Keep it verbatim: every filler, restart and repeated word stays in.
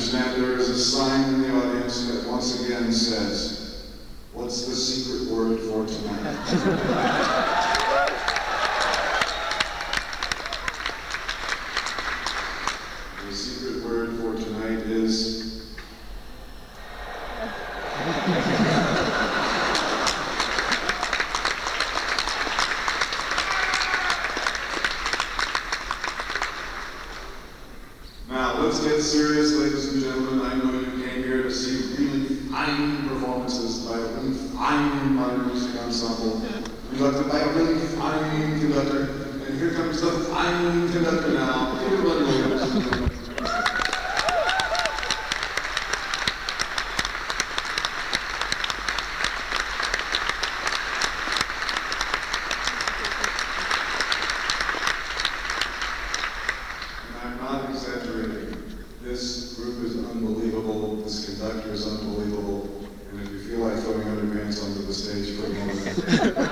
understand there is a sign in the audience that once again says, "What's the secret word for tonight?" The secret word for tonight is... Now, let's get serious, ladies and gentlemen. I know you came here to see really fine performances by a really fine modern music ensemble, conducted by a really fine conductor. And here comes the fine conductor now, Peter Williams. This group is unbelievable, this conductor is unbelievable, and if you feel like throwing underpants onto the stage for a moment,